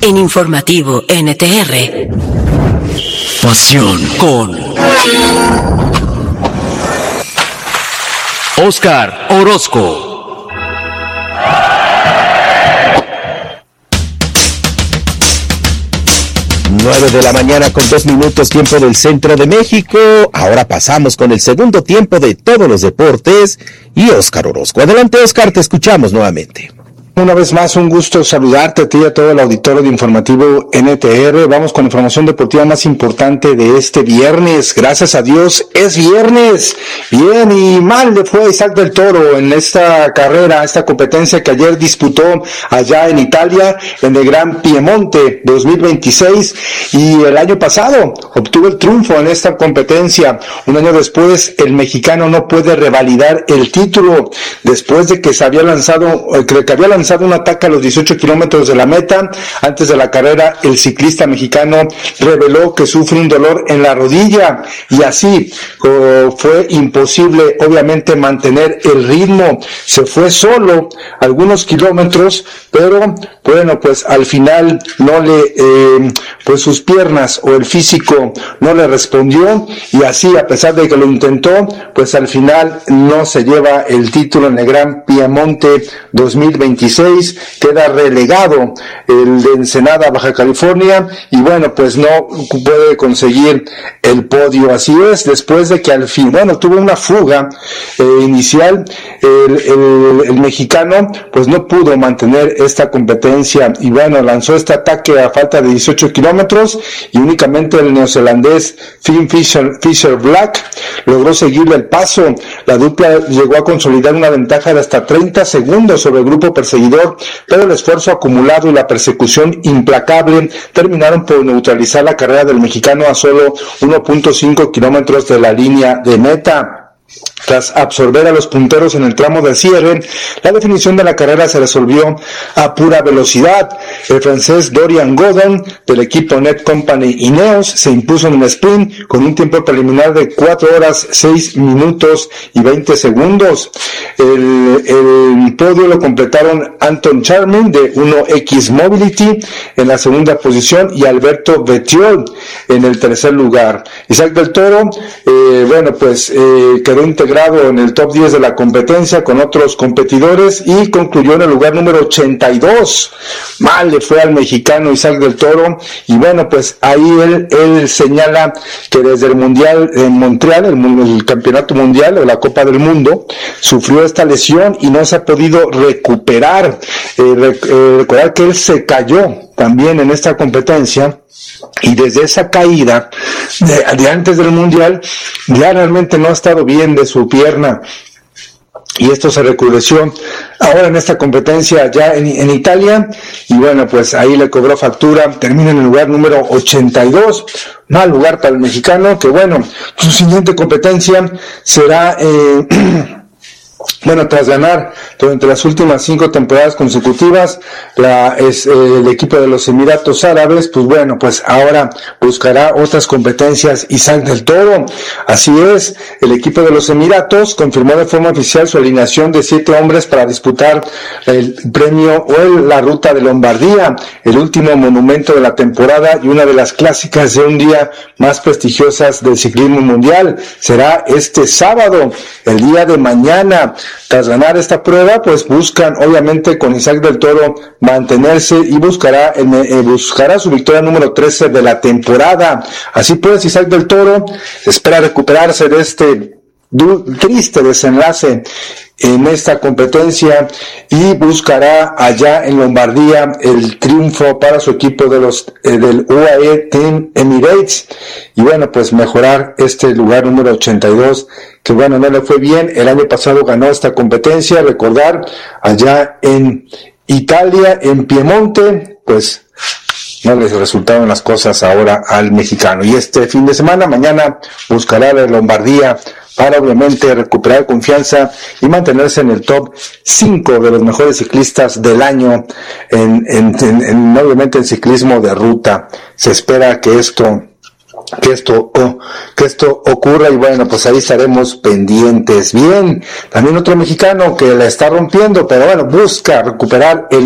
En Informativo NTR. Pasión con Óscar Orozco. 9 de la mañana con 2 minutos, tiempo del centro de México. Ahora pasamos con el segundo tiempo de todos los deportes y Óscar Orozco. Adelante, Óscar, te escuchamos nuevamente. Una vez más, un gusto saludarte a ti y a todo el auditorio de Informativo NTR. Vamos con la información deportiva más importante de este viernes. Gracias a Dios, es viernes. Bien, y mal le fue a Isaac del Toro en esta carrera, esta competencia que ayer disputó allá en Italia, en el Gran Piemonte 2026. Y el año pasado obtuvo el triunfo en esta competencia. Un año después, el mexicano no puede revalidar el título después de que se había lanzado un ataque a los 18 kilómetros de la meta. Antes de la carrera, el ciclista mexicano reveló que sufre un dolor en la rodilla y así fue imposible, obviamente, mantener el ritmo. Se fue solo algunos kilómetros, pero bueno, pues al final no pues sus piernas o el físico no le respondió y así, a pesar de que lo intentó, pues al final no se lleva el título en el Gran Piemonte 2026. Queda relegado el de Ensenada, Baja California, y bueno, pues no puede conseguir el podio. Así es, después de que al fin, tuvo una fuga inicial, el mexicano pues no pudo mantener esta competencia y bueno, lanzó este ataque a falta de 18 kilómetros y únicamente el neozelandés Finn Fisher Black logró seguirle el paso. La dupla llegó a consolidar una ventaja de hasta 30 segundos sobre el grupo perseguidor, pero el esfuerzo acumulado y la persecución implacable terminaron por neutralizar la carrera del mexicano a solo 1.5 kilómetros de la línea de meta. Tras absorber a los punteros en el tramo de cierre, la definición de la carrera se resolvió a pura velocidad. El francés Dorian Godon, del equipo Net Company Ineos, se impuso en el sprint con un tiempo preliminar de 4 horas, 6 minutos y 20 segundos. El podio lo completaron Anton Charmin, de 1X Mobility, en la segunda posición, y Alberto Bettiol en el tercer lugar. Isaac del Toro, quedó integrado en el top 10 de la competencia con otros competidores y concluyó en el lugar número 82. Mal le fue al mexicano Isaac del Toro y bueno, pues ahí él señala que desde el Mundial en Montreal, el Campeonato Mundial o la Copa del Mundo, sufrió esta lesión y no se ha podido recuperar. Recordar que él se cayó también en esta competencia y desde esa caída de antes del Mundial ya realmente no ha estado bien de su pierna y esto se recrudeció ahora en esta competencia ya en Italia y bueno, pues ahí le cobró factura. Termina en el lugar número 82, mal lugar para el mexicano, que bueno, su siguiente competencia será tras ganar durante las últimas 5 temporadas consecutivas el equipo de los Emiratos Árabes, pues ahora buscará otras competencias Isaac del Toro. Así es, el equipo de los Emiratos confirmó de forma oficial su alineación de 7 hombres para disputar el premio la Ruta de Lombardía, el último monumento de la temporada y una de las clásicas de un día más prestigiosas del ciclismo mundial. Será este sábado, el día de mañana. Tras ganar esta prueba, pues buscan obviamente con Isaac del Toro mantenerse y buscará su victoria número 13 de la temporada. Así pues, Isaac del Toro espera recuperarse de este triste desenlace en esta competencia y buscará allá en Lombardía el triunfo para su equipo del UAE Team Emirates y bueno, pues mejorar este lugar número 82, que bueno, no le fue bien. El año pasado ganó esta competencia, recordar, allá en Italia, en Piemonte, pues no les resultaron las cosas ahora al mexicano. Y este fin de semana, mañana, buscará la Lombardía para obviamente recuperar confianza y mantenerse en el top 5 de los mejores ciclistas del año obviamente en ciclismo de ruta. Se espera que esto ocurra y bueno, pues ahí estaremos pendientes. Bien, también otro mexicano que la está rompiendo, pero bueno, busca recuperar el